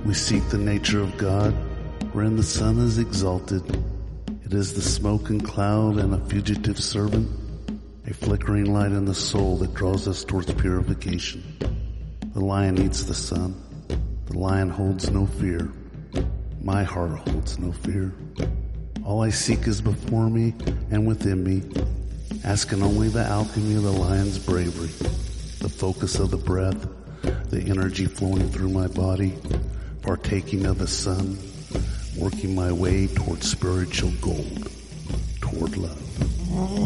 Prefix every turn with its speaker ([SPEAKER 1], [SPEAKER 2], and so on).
[SPEAKER 1] We seek the nature of God, wherein the sun is exalted. It is the smoke and cloud and a fugitive servant, a flickering light in the soul that draws us towards purification. The lion eats the sun. The lion holds no fear. My heart holds no fear. All I seek is before me and within me, asking only the alchemy of the lion's bravery, the focus of the breath, the energy flowing through my body, partaking of the sun, working my way toward spiritual gold, toward love.